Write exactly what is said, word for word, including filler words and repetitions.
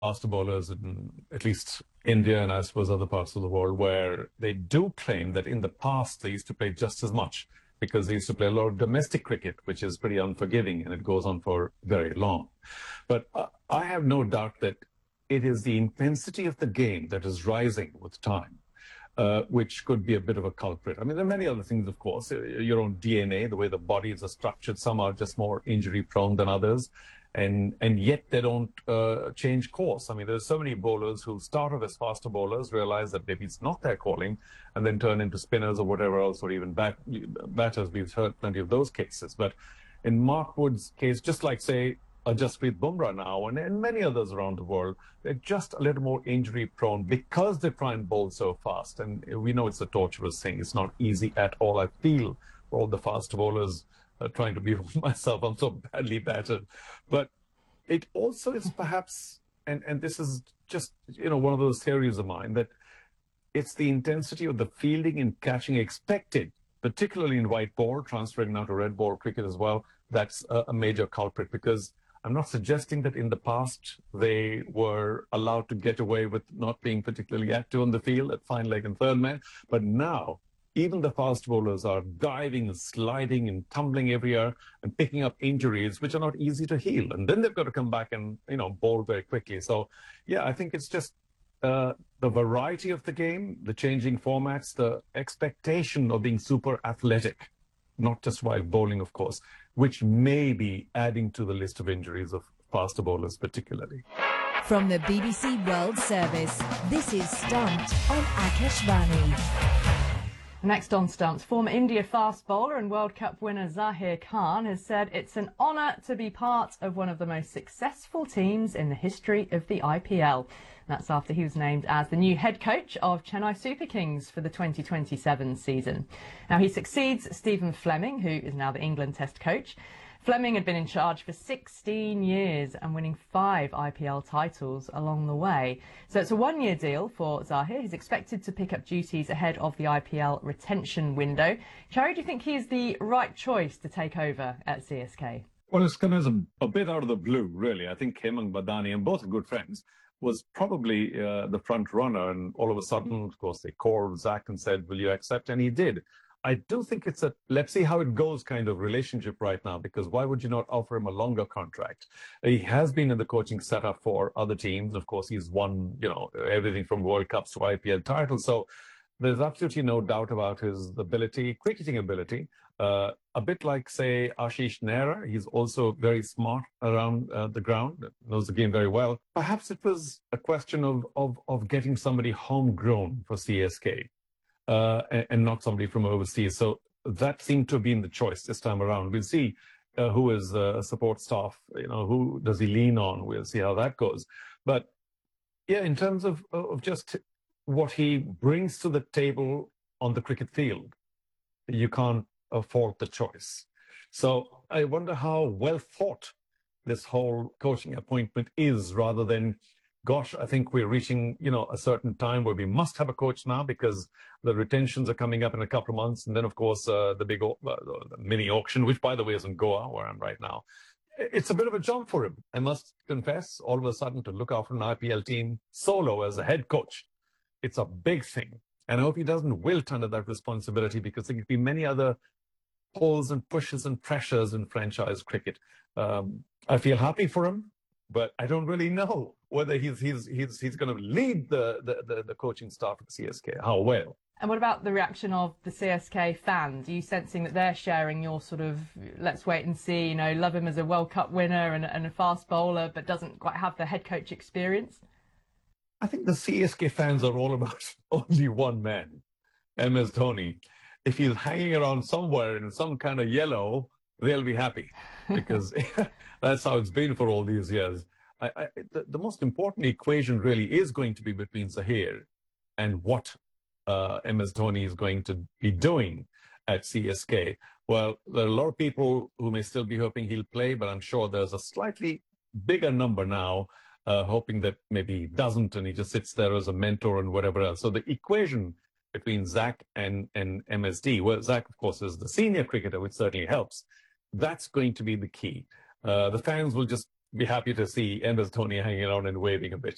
faster bowlers in at least India and I suppose other parts of the world where they do claim that in the past they used to play just as much because they used to play a lot of domestic cricket, which is pretty unforgiving and it goes on for very long. But uh, I have no doubt that it is the intensity of the game that is rising with time. Uh, which could be a bit of a culprit. I mean, there are many other things, of course. Your own D N A, the way the bodies are structured, some are just more injury prone than others. And and yet they don't uh, change course. I mean, there's so many bowlers who start off as faster bowlers, realize that maybe it's not their calling, and then turn into spinners or whatever else, or even bat, batters. We've heard plenty of those cases. But in Mark Wood's case, just like, say, Uh, Jasprit Bumrah now and, and many others around the world, they're just a little more injury prone because they try and bowl so fast. And we know it's a torturous thing. It's not easy at all. I feel for all the fast bowlers uh, trying to be myself. I'm so badly battered. But it also is perhaps, and, and this is just, you know, one of those theories of mine, that it's the intensity of the fielding and catching expected, particularly in white ball, transferring now to red ball cricket as well. That's a, a major culprit because I'm not suggesting that in the past they were allowed to get away with not being particularly active on the field at fine leg and third man. But now, even the fast bowlers are diving and sliding and tumbling every year and picking up injuries, which are not easy to heal. And then they've got to come back and, you know, bowl very quickly. So, yeah, I think it's just uh, the variety of the game, the changing formats, the expectation of being super athletic, not just while bowling, of course, which may be adding to the list of injuries of faster bowlers particularly. From the B B C World Service, this is Stumped on Akashvani. Next on Stumped, former India fast bowler and World Cup winner Zaheer Khan has said it's an honour to be part of one of the most successful teams in the history of the I P L. That's after he was named as the new head coach of Chennai Super Kings for the twenty twenty-seven season. Now he succeeds Stephen Fleming, who is now the England Test coach. Fleming had been in charge for sixteen years and winning five I P L titles along the way. So it's a one-year deal for Zaheer. He's expected to pick up duties ahead of the I P L retention window. Cherry, do you think he's the right choice to take over at C S K? Well, it's kind of a, a bit out of the blue, really. I think him and Badani, and both are good friends, was probably uh, the front runner. And all of a sudden, of course, they called Zach and said, will you accept? And he did. I do think it's a let's see how it goes kind of relationship right now, because why would you not offer him a longer contract? He has been in the coaching setup for other teams. Of course, he's won, you know, everything from World Cups to I P L titles. So there's absolutely no doubt about his ability, cricketing ability. Uh, a bit like, say, Ashish Nehra. He's also very smart around uh, the ground, knows the game very well. Perhaps it was a question of, of, of getting somebody homegrown for C S K. Uh, and, and not somebody from overseas. So that seemed to have been the choice this time around. We'll see uh, who is uh, support staff, you know, who does he lean on? We'll see how that goes. But yeah, in terms of, of just what he brings to the table on the cricket field, you can't uh, fault the choice. So I wonder how well thought this whole coaching appointment is, rather than, gosh, I think we're reaching, you know, a certain time where we must have a coach now because the retentions are coming up in a couple of months. And then, of course, uh, the big uh, the mini auction, which, by the way, is in Goa, where I'm right now. It's a bit of a jump for him, I must confess. All of a sudden, to look after an I P L team solo as a head coach, it's a big thing. And I hope he doesn't wilt under that responsibility, because there could be many other pulls and pushes and pressures in franchise cricket. Um, I feel happy for him, but I don't really know whether he's he's he's he's going to lead the, the the the coaching staff at C S K. How well? And what about the reaction of the C S K fans? Are you sensing that they're sharing your sort of let's wait and see? You know, love him as a World Cup winner and, and a fast bowler, but doesn't quite have the head coach experience? I think the C S K fans are all about only one man, M S Dhoni. If he's hanging around somewhere in some kind of yellow, they'll be happy, because that's how it's been for all these years. I, I, the, the most important equation really is going to be between Zaheer and what uh, M S Dhoni is going to be doing at C S K. Well, there are a lot of people who may still be hoping he'll play, but I'm sure there's a slightly bigger number now uh, hoping that maybe he doesn't and he just sits there as a mentor and whatever else. So the equation between Zach and, and M S D, well, Zach, of course, is the senior cricketer, which certainly helps. That's going to be the key. Uh, the fans will just be happy to see M S Dhoni hanging around and waving a bit.